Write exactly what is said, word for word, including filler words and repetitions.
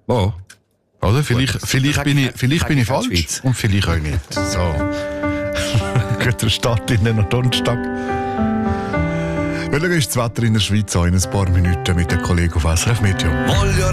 Oh. Oder? Vielleicht, Gut, vielleicht sag bin ich- ich, vielleicht sag bin ich ich halt falsch. Schweiz. Und vielleicht auch nicht. So. Guter Start in den Donnerstag. Wir schauen uns das Wetter in der Schweiz an in ein paar Minuten mit den Kollegen auf S R F Medium.